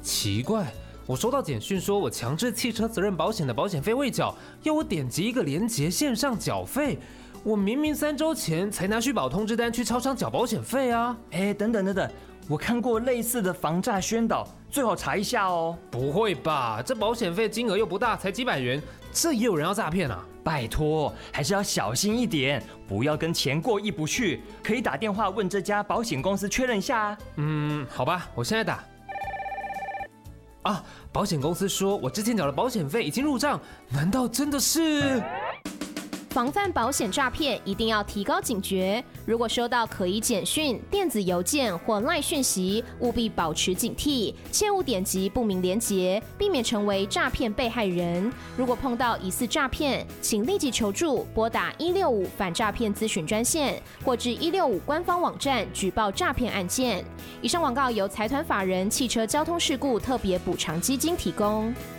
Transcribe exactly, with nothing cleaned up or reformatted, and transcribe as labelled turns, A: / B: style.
A: 奇怪，我收到简讯说我强制汽车责任保险的保险费未缴，要我点击一个连结线上缴费。我明明三周前才拿续保通知单去超商缴保险费啊！
B: 哎，等等等等，我看过类似的防诈宣导，最好查一下哦。
A: 不会吧？这保险费金额又不大，才几百元，这也有人要诈骗啊？
B: 拜托，还是要小心一点，不要跟钱过意不去。可以打电话问这家保险公司确认一下啊。
A: 嗯，好吧，我现在打。啊，保险公司说我之前缴的保险费已经入账，难道真的是？
C: 防范保险诈骗，一定要提高警觉。如果收到可疑简讯、电子邮件或赖讯息，务必保持警惕，切勿点击不明连结，避免成为诈骗被害人。如果碰到疑似诈骗，请立即求助，拨打一六五反诈骗咨询专线，或至一六五官方网站举报诈骗案件。以上广告由财团法人汽车交通事故特别补偿基金提供。